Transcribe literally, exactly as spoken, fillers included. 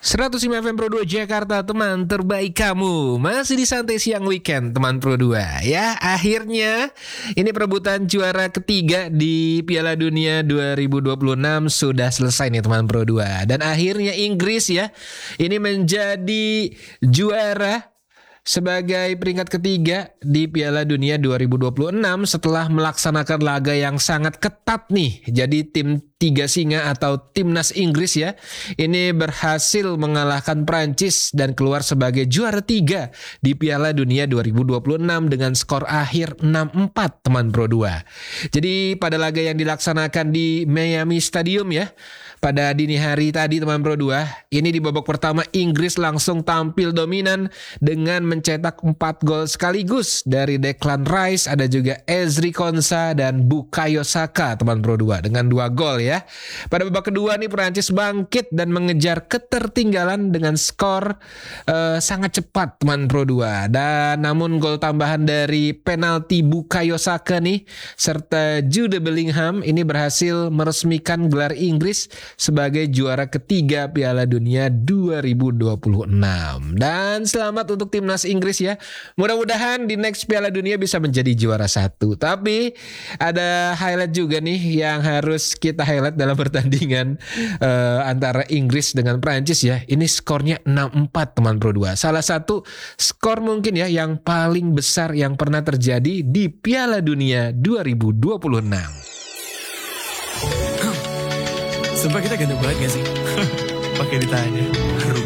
seratus lima F M Pro dua Jakarta, teman terbaik kamu. Masih di Santai Siang Weekend, teman Pro dua. Ya, akhirnya ini perebutan juara ketiga di Piala Dunia dua ribu dua puluh enam sudah selesai nih teman Pro dua. Dan akhirnya Inggris ya, ini menjadi juara sebagai peringkat ketiga di Piala Dunia dua ribu dua puluh enam setelah melaksanakan laga yang sangat ketat nih. Jadi tim tiga singa atau timnas Inggris ya, ini berhasil mengalahkan Prancis dan keluar sebagai juara tiga di Piala Dunia dua ribu dua puluh enam dengan skor akhir enam empat teman Pro dua. Jadi pada laga yang dilaksanakan di Miami Stadium ya, pada dini hari tadi teman Pro dua, ini di babak pertama Inggris langsung tampil dominan dengan mencetak empat gol sekaligus dari Declan Rice, ada juga Ezri Konsa dan Bukayo Saka teman Pro dua dengan dua gol ya. Pada babak kedua nih Prancis bangkit dan mengejar ketertinggalan dengan skor uh, sangat cepat teman Pro dua. Dan namun gol tambahan dari penalti Bukayo Saka nih serta Jude Bellingham ini berhasil meresmikan gelar Inggris sebagai juara ketiga Piala Dunia dua ribu dua puluh enam. Dan selamat untuk timnas Inggris ya. Mudah-mudahan di next Piala Dunia bisa menjadi juara satu. Tapi ada highlight juga nih yang harus kita highlight dalam pertandingan uh, antara Inggris dengan Prancis ya. Ini skornya enam empat teman Pro dua. Salah satu skor mungkin ya yang paling besar yang pernah terjadi di Piala Dunia dua ribu dua puluh enam. Sumpah kita ganteng banget gak sih? Pakai ditanya.